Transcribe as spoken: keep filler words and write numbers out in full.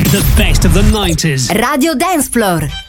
The best of the nineties. Radio Dance Floor.